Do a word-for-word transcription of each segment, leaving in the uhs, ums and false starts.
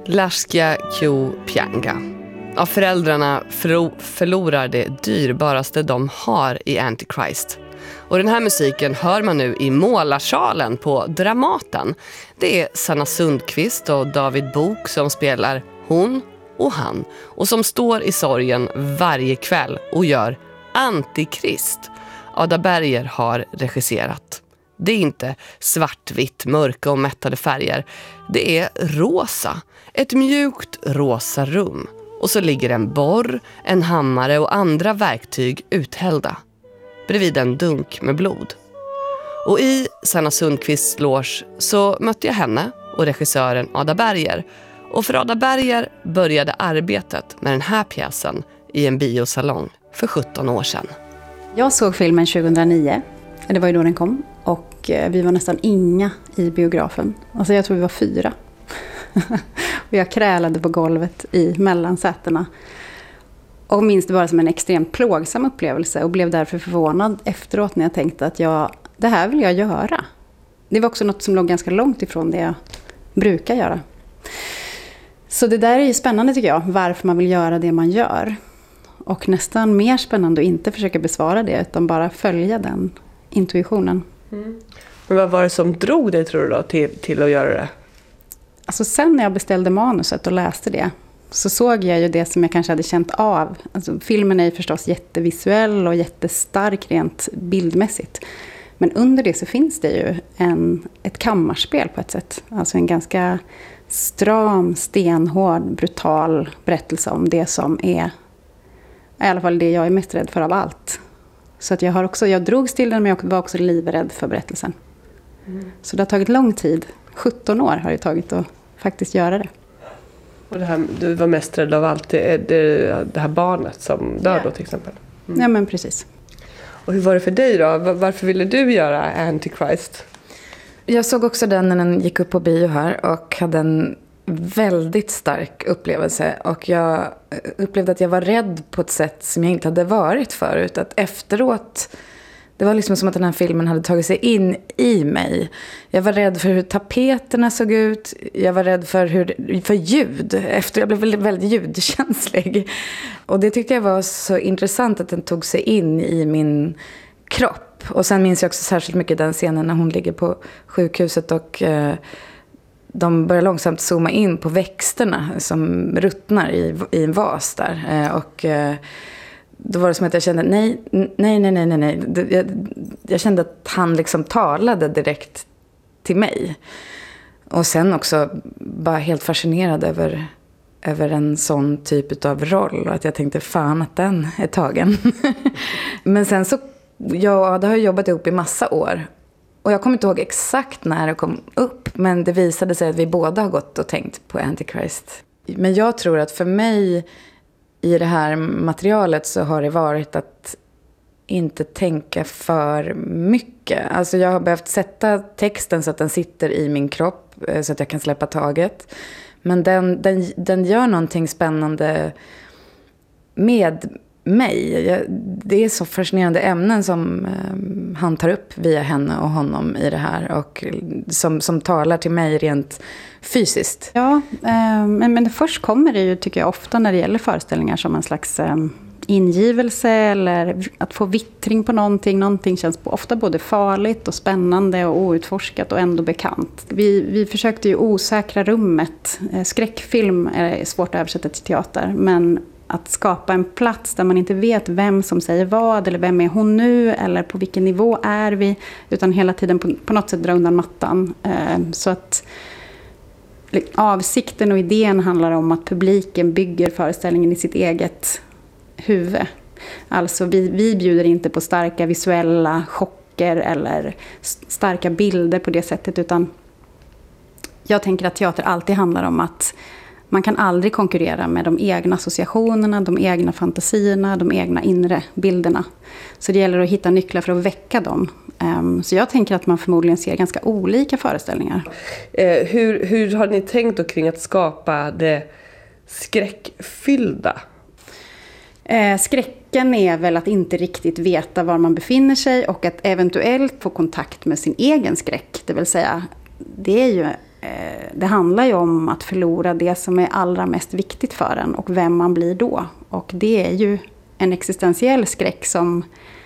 Lascia Q Pianga. Ja, föräldrarna förlo- förlorar det dyrbaraste de har i Antichrist. Och den här musiken hör man nu i Målarsalen på Dramaten. Det är Sanna Sundqvist och David Bok som spelar hon och han. Och som står i sorgen varje kväll och gör Antikrist. Ada Berger har regisserat. Det är inte svartvitt, mörka och mättade färger. Det är rosa. Ett mjukt rosa rum. Och så ligger en borr, en hammare och andra verktyg uthällda. Bredvid en dunk med blod. Och i Sanna Sundqvists loge så mötte jag henne och regissören Ada Berger. Och för Ada Berger började arbetet med den här pjäsen i en biosalong för sjutton år sedan. Jag såg filmen tjugohundranio. Det var ju då den kom. Och vi var nästan inga i biografen. Alltså jag tror vi var fyra. Och jag krälade på golvet i mellansätena. Och minns det bara som en extremt plågsam upplevelse. Och blev därför förvånad efteråt när jag tänkte att jag, det här vill jag göra. Det var också något som låg ganska långt ifrån det jag brukar göra. Så det där är ju spännande tycker jag. Varför man vill göra det man gör. Och nästan mer spännande att inte försöka besvara det. Utan bara följa den intuitionen. Mm. Men vad var det som drog dig tror du då till, till att göra det? Alltså sen när jag beställde manuset och läste det. Så såg jag ju det som jag kanske hade känt av. Alltså, filmen är ju förstås jättevisuell och jättestark rent bildmässigt. Men under det så finns det ju en, ett kammarspel på ett sätt. Alltså en ganska stram, stenhård, brutal berättelse om det som är i alla fall det jag är mest rädd för av allt. Så att jag, har också, jag drogs till den men jag var också livrädd för berättelsen. Mm. Så det har tagit lång tid. sjutton år har det tagit att faktiskt göra det. Och det här, du var mest rädd av allt, det, det, det här barnet som dör yeah. då till exempel. Mm. Ja men precis. Och hur var det för dig då? Varför ville du göra Antichrist? Jag såg också den när den gick upp på bio här och hade en väldigt stark upplevelse. Och jag upplevde att jag var rädd på ett sätt som jag inte hade varit förut. Att efteråt, det var liksom som att den här filmen hade tagit sig in i mig. Jag var rädd för hur tapeterna såg ut. Jag var rädd för, hur, för ljud. Efter, jag blev väldigt, väldigt ljudkänslig. Och det tyckte jag var så intressant att den tog sig in i min kropp. Och sen minns jag också särskilt mycket den scenen när hon ligger på sjukhuset och eh, de börjar långsamt zooma in på växterna som ruttnar i, i en vas där. Eh, och... Eh, Då var det som att jag kände, nej, nej, nej, nej, nej, nej. Jag, jag kände att han liksom talade direkt till mig. Och sen också bara helt fascinerad över, över en sån typ av roll. Och att jag tänkte, fan att den är tagen. Men sen så, ja, det har jag jobbat ihop i massa år. Och jag kommer inte ihåg exakt när det kom upp. Men det visade sig att vi båda har gått och tänkt på Antichrist. Men jag tror att för mig... I det här materialet så har det varit att inte tänka för mycket. Alltså jag har behövt sätta texten så att den sitter i min kropp så att jag kan släppa taget. Men den, den, den gör någonting spännande med mig. Jag, det är så fascinerande ämnen som eh, han tar upp via henne och honom i det här. Och som, som talar till mig rent fysiskt. Ja, eh, men, men först kommer det ju tycker jag ofta när det gäller föreställningar som en slags eh, ingivelse eller att få vittring på någonting. Någonting känns ofta både farligt och spännande och outforskat och ändå bekant. Vi, vi försökte ju osäkra rummet. Eh, skräckfilm är svårt att översätta till teater, men att skapa en plats där man inte vet vem som säger vad eller vem är hon nu eller på vilken nivå är vi, utan hela tiden på, på något sätt dra undan mattan. Eh, så att avsikten och idén handlar om att publiken bygger föreställningen i sitt eget huvud. Alltså vi, vi bjuder inte på starka visuella chocker eller starka bilder på det sättet, utan jag tänker att teater alltid handlar om att man kan aldrig konkurrera med de egna associationerna, de egna fantasierna, de egna inre bilderna. Så det gäller att hitta nycklar för att väcka dem. Så jag tänker att man förmodligen ser ganska olika föreställningar. Eh, hur, hur har ni tänkt då kring att skapa det skräckfyllda? Eh, skräcken är väl att inte riktigt veta var man befinner sig och att eventuellt få kontakt med sin egen skräck. Det vill säga, det är ju eh, det handlar ju om att förlora det som är allra mest viktigt för en och vem man blir då. Och det är ju en existentiell skräck som,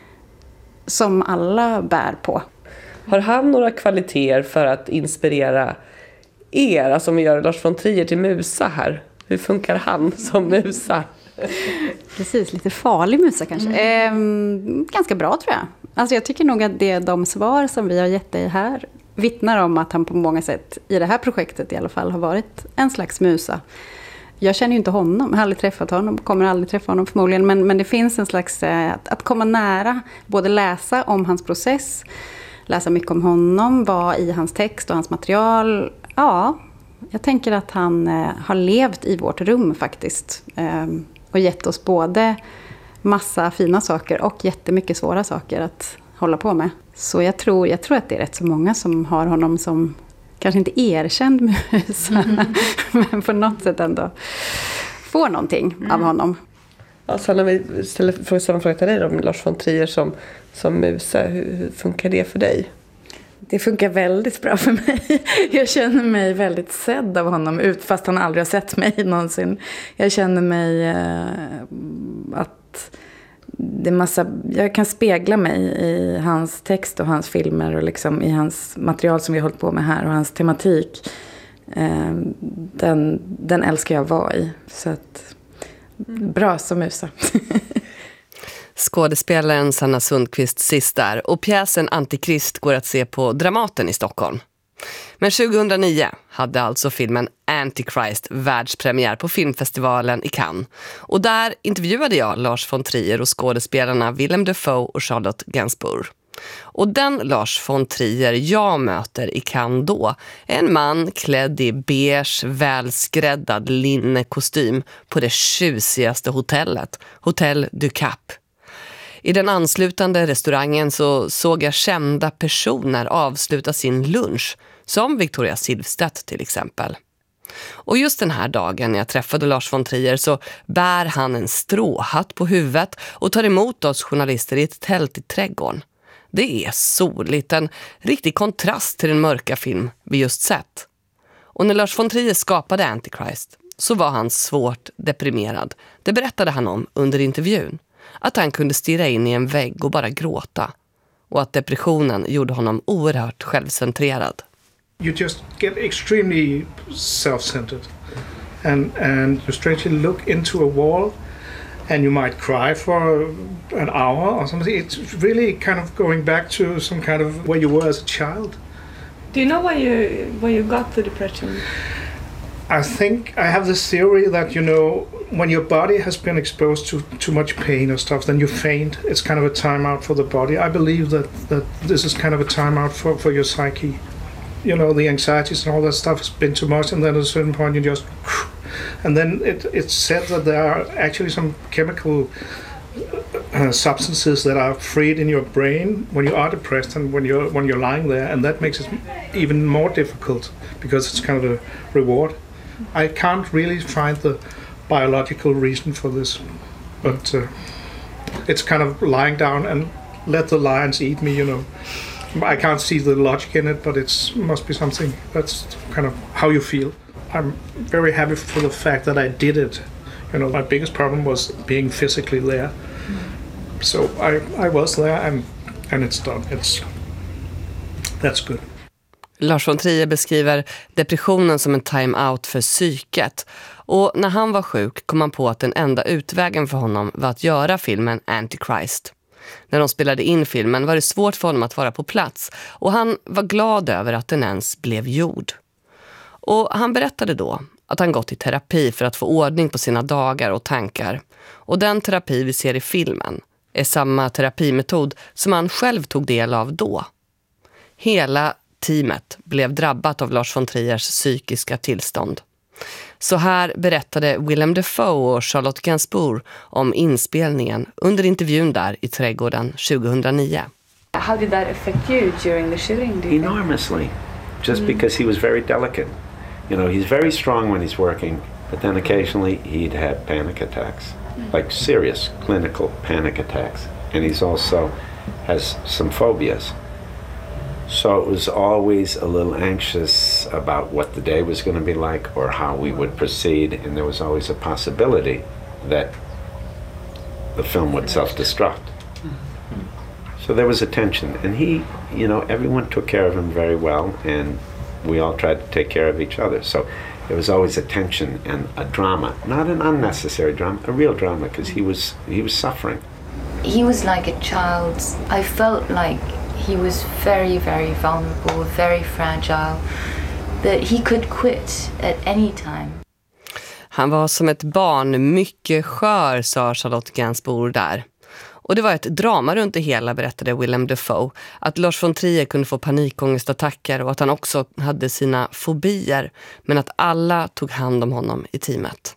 som alla bär på. Har han några kvaliteter för att inspirera er, alltså om vi gör Lars von Trier till musa här? Hur funkar han som musa? Precis, lite farlig musa kanske. Mm. Eh, ganska bra tror jag. Alltså jag tycker nog att det, de svar som vi har gett dig här vittnar om att han på många sätt, i det här projektet i alla fall, har varit en slags musa. Jag känner ju inte honom, jag har aldrig träffat honom, kommer aldrig träffa honom förmodligen. Men, men det finns en slags, eh, att, att komma nära, både läsa om hans process, läsa mycket om honom, vara i hans text och hans material. Ja, jag tänker att han eh, har levt i vårt rum faktiskt. Eh, och gett oss både massa fina saker och jättemycket svåra saker att hålla på med. Så jag tror, jag tror att det är rätt så många som har honom som kanske inte erkänd musa. Mm. Men på något sätt ändå får någonting mm. av honom. Alltså när vi ställer samma fråga till dig om Lars von Trier som, som musa, hur, hur funkar det för dig? Det funkar väldigt bra för mig. Jag känner mig väldigt sedd av honom, fast han aldrig har sett mig någonsin. Jag känner mig eh, att det är massa, jag kan spegla mig i hans text och hans filmer och liksom i hans material som vi har hållit på med här och hans tematik. Eh, den, den älskar jag att vara i. Så att, bra som musa. Skådespelaren Sanna Sundqvist sist där, och pjäsen Antikrist går att se på Dramaten i Stockholm. Men tjugohundranio hade alltså filmen Antichrist världspremiär på filmfestivalen i Cannes. Och där intervjuade jag Lars von Trier och skådespelarna Willem Dafoe och Charlotte Gainsbourg. Och den Lars von Trier jag möter i Cannes då är en man klädd i beige, välskräddad linnekostym på det tjusigaste hotellet, Hotel du Cap. I den anslutande restaurangen så såg jag kända personer avsluta sin lunch, som Victoria Silvstedt till exempel. Och just den här dagen när jag träffade Lars von Trier så bär han en stråhatt på huvudet och tar emot oss journalister i ett tält i trädgården. Det är soligt, en riktig kontrast till den mörka film vi just sett. Och när Lars von Trier skapade Antichrist så var han svårt deprimerad. Det berättade han om under intervjun. Att han kunde stirra in i en vägg och bara gråta. Och att depressionen gjorde honom oerhört självcentrerad. You just get extremely self-centered. And, and you strangely look into a wall and you might cry for an hour or something. It's really kind of going back to some kind of where you were as a child. Do you know why you, why you got the depression? I think I have this theory that, you know, when your body has been exposed to too much pain or stuff, then you faint. It's kind of a timeout for the body. I believe that, that this is kind of a timeout for, for your psyche. You know, the anxieties and all that stuff has been too much, and then at a certain point you just... And then it, it's said that there are actually some chemical uh, substances that are freed in your brain when you are depressed and when you're, when you're lying there, and that makes it even more difficult because it's kind of a reward. I can't really find the biological reason for this, but uh, it's kind of lying down and let the lions eat me, you know. I can't see the logic in it, but it must be something that's kind of how you feel. I'm very happy for the fact that I did it. You know, my biggest problem was being physically there. So I, I was there and, and it's done. It's, that's good. Lars von Trier beskriver depressionen som en time-out för psyket. Och när han var sjuk kom han på att den enda utvägen för honom var att göra filmen Antichrist. När de spelade in filmen var det svårt för honom att vara på plats. Och han var glad över att den ens blev gjord. Och han berättade då att han gått i terapi för att få ordning på sina dagar och tankar. Och den terapi vi ser i filmen är samma terapimetod som han själv tog del av då. Hela teamet blev drabbat av Lars von Triers psykiska tillstånd. Så här berättade Willem Dafoe och Charlotte Gainsbourg om inspelningen under intervjun där i trädgården tjugohundranio. How did that affect you during the shooting? Enormously, just mm. because he was very delicate. You know, he's very strong when he's working, but then occasionally he'd have panic attacks, mm. like serious clinical panic attacks. And he's also has some phobias. So it was always a little anxious about what the day was going to be like or how we would proceed, and there was always a possibility that the film would self-destruct. So there was a tension, and he, you know, everyone took care of him very well, and we all tried to take care of each other. So there was always a tension and a drama, not an unnecessary drama, a real drama, because he was he was suffering. He was like a child. I felt like he was very, very vulnerable, very fragile, that he could quit at any time. Han var som ett barn, mycket skör, sa Charlotte Gainsbourg där. Och det var ett drama runt det hela, berättade Willem Dafoe. Att Lars von Trier kunde få panikångestattacker och att han också hade sina fobier. Men att alla tog hand om honom i teamet.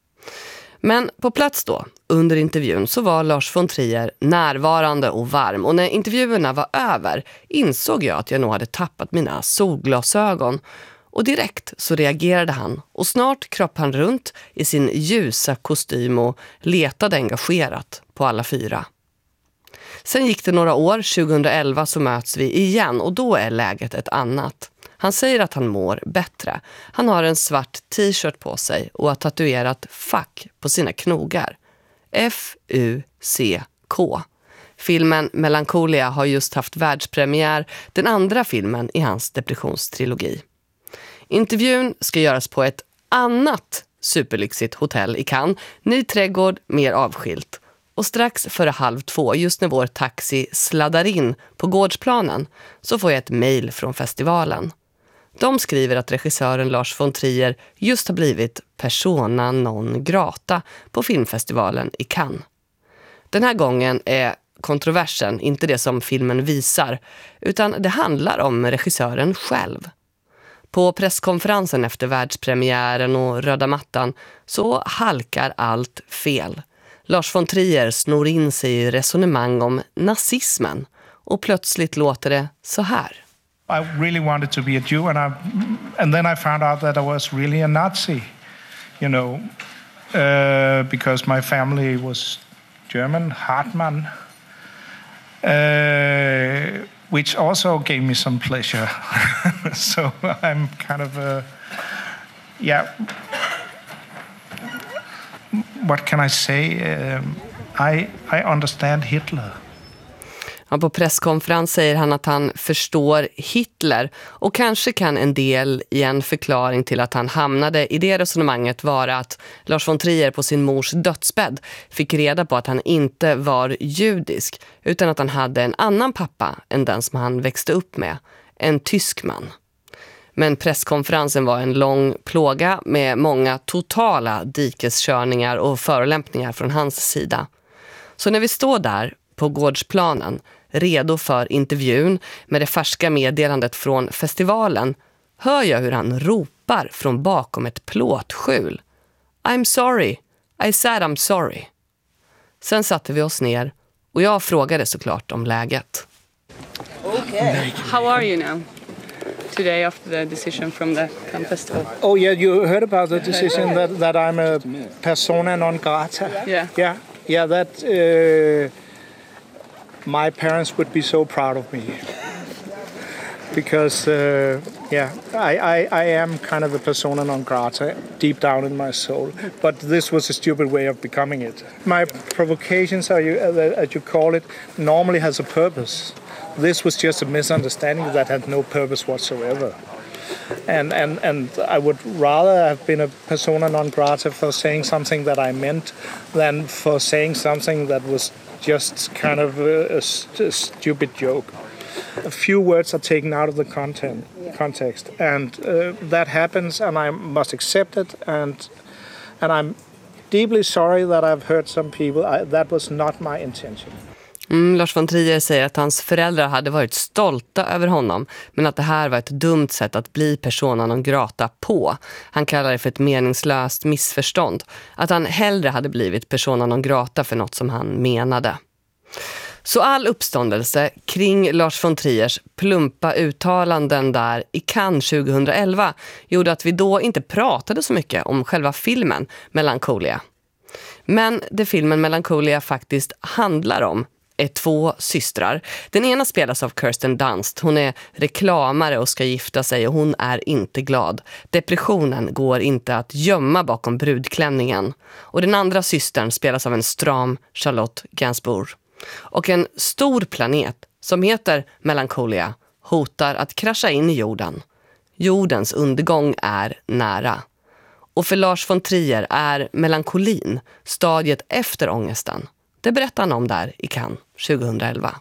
Men på plats då, under intervjun, så var Lars von Trier närvarande och varm. Och när intervjuerna var över insåg jag att jag nog hade tappat mina solglasögon. Och direkt så reagerade han och snart kropp han runt i sin ljusa kostym och letade engagerat på alla fyra. Sen gick det några år, tjugoelva så möts vi igen och då är läget ett annat. Han säger att han mår bättre. Han har en svart t-shirt på sig och har tatuerat fuck på sina knogar. F U C K. Filmen Melancholia har just haft världspremiär, den andra filmen i hans depressionstrilogi. Intervjun ska göras på ett annat superlyxigt hotell i Cannes. Ny trädgård, mer avskilt. Och strax före halv två, just när vår taxi sladdar in på gårdsplanen, så får jag ett mejl från festivalen. De skriver att regissören Lars von Trier just har blivit persona non grata på filmfestivalen i Cannes. Den här gången är kontroversen inte det som filmen visar, utan det handlar om regissören själv. På presskonferensen efter världspremiären och röda mattan så halkar allt fel. Lars von Trier snor in sig i resonemang om nazismen och plötsligt låter det så här. I really wanted to be a Jew, and I, and then I found out that I was really a Nazi, you know, uh, because my family was German, Hartmann, uh, which also gave me some pleasure. So I'm kind of a, yeah, what can I say? Um, I, I understand Hitler. Ja, på presskonferens säger han att han förstår Hitler och kanske kan en del i en förklaring till att han hamnade i det resonemanget vara att Lars von Trier på sin mors dödsbädd fick reda på att han inte var judisk utan att han hade en annan pappa än den som han växte upp med, en tysk man. Men presskonferensen var en lång plåga med många totala dikeskörningar och förolämpningar från hans sida. Så när vi står där på gårdsplanen, redo för intervjun med det färska meddelandet från festivalen, hör jag hur han ropar från bakom ett plåtskjul. I'm sorry. I said I'm sorry. Sen satte vi oss ner och jag frågade såklart om läget. Okay. How are you now? Today after the decision from the Cannes Festival. Oh yeah, you heard about the decision that, that I'm a persona non grata. Yeah. Yeah, yeah, that uh, my parents would be so proud of me. Because, uh, yeah, I, I, I am kind of a persona non grata deep down in my soul. But this was a stupid way of becoming it. My provocations, as you, as you call it, normally has a purpose. This was just a misunderstanding that had no purpose whatsoever. And, and, and I would rather have been a persona non grata for saying something that I meant than for saying something that was just kind of a, a, a stupid joke. A few words are taken out of the content, context, and uh, that happens, and I must accept it, and and I'm deeply sorry that I've hurt some people. I, that was not my intention. Mm, Lars von Trier säger att hans föräldrar hade varit stolta över honom, men att det här var ett dumt sätt att bli persona non grata på. Han kallar det för ett meningslöst missförstånd. Att han hellre hade blivit persona non grata för något som han menade. Så all uppståndelse kring Lars von Triers plumpa uttalanden där i Cannes tjugoelva gjorde att vi då inte pratade så mycket om själva filmen Melancholia. Men det filmen Melancholia faktiskt handlar om är två systrar. Den ena spelas av Kirsten Dunst. Hon är reklamare och ska gifta sig och hon är inte glad. Depressionen går inte att gömma bakom brudklänningen. Och den andra systern spelas av en stram Charlotte Gainsbourg. Och en stor planet som heter Melancholia hotar att krascha in i jorden. Jordens undergång är nära. Och för Lars von Trier är melankolin stadiet efter ångesten. Det berättar han om där i Cannes tjugohundraelva.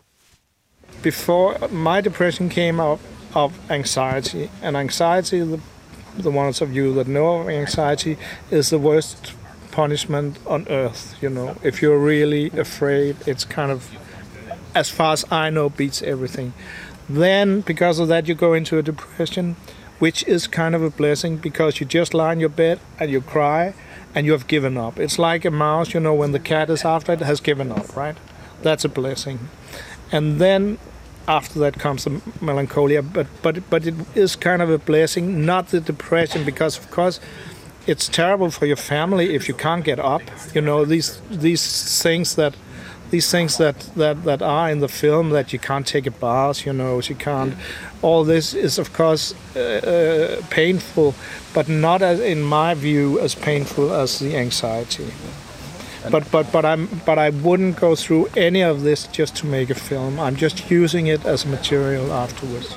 Before my depression came out of anxiety, and anxiety, the, the ones of you that know of anxiety, is the worst punishment on earth, you know. If you're really afraid, it's kind of, as far as I know, beats everything. Then, because of that, you go into a depression, which is kind of a blessing because you just lie in your bed and you cry and you have given up. It's like a mouse, you know, when the cat is after it, has given up, right? That's a blessing. And then after that comes the melancholia, but but but it is kind of a blessing, not the depression, because of course it's terrible for your family if you can't get up. You know, these these things that these things that, that, that are in the film, that you can't take a bath, you know, you can't. All this is, of course, uh, uh, painful, but not, as, in my view, as painful as the anxiety. But but but I'm but I wouldn't go through any of this just to make a film. I'm just using it as material afterwards.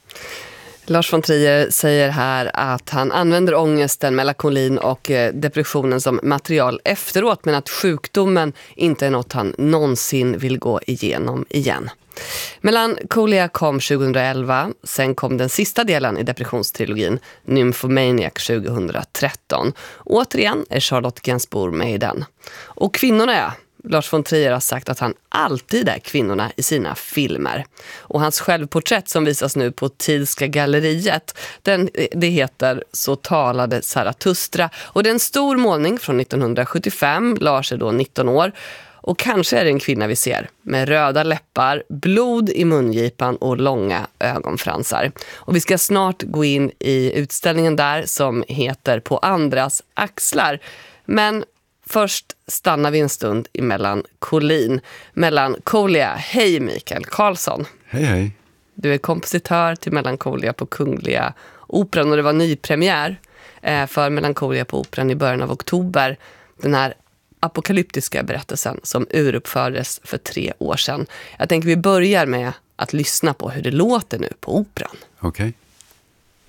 Lars von Trier säger här att han använder ångesten, melankolin och depressionen som material efteråt, men att sjukdomen inte är något han någonsin vill gå igenom igen. Melancholia kom tjugohundraelva, sen kom den sista delen i depressionstrilogin, Nymphomaniac tjugohundratretton. Återigen är Charlotte Gainsbourg med i den. Och kvinnorna är... Lars von Trier har sagt att han alltid är kvinnorna i sina filmer. Och hans självporträtt som visas nu på Tidska galleriet, den, det heter Så talade Zarathustra. Och det är en stor målning från nittonhundrasjuttiofem, Lars är då nitton år. Och kanske är det en kvinna vi ser med röda läppar, blod i mungipan och långa ögonfransar. Och vi ska snart gå in i utställningen där som heter På andras axlar. Men först stannar vi en stund i melankolin. Melancholia. Hej Mikael Karlsson. Hej hej. Du är kompositör till Melancholia på Kungliga Operan och det var nypremiär för Melancholia på Operan i början av oktober. Den här apokalyptiska berättelsen som uruppfördes för tre år sedan. Jag tänker vi börjar med att lyssna på hur det låter nu på Operan. Okej. Okay.